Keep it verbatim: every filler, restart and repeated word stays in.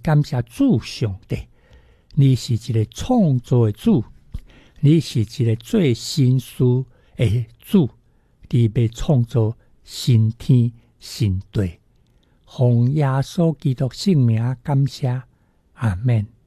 感谢主上帝，你是一个创造的主，你是一个做新事的主，你要创造新天新地。奉耶稣基督圣名感谢，阿们。